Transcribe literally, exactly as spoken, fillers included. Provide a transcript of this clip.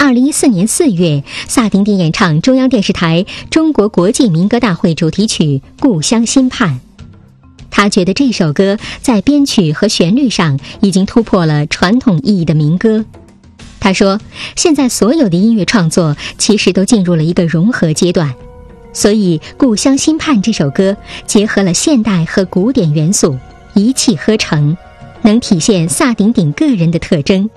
二零一四年四月，萨顶顶演唱中央电视台中国国际民歌大会主题曲《故乡心盼》。他觉得这首歌在编曲和旋律上已经突破了传统意义的民歌。他说，现在所有的音乐创作其实都进入了一个融合阶段，所以《故乡心盼》这首歌结合了现代和古典元素，一气呵成，能体现萨顶顶个人的特征。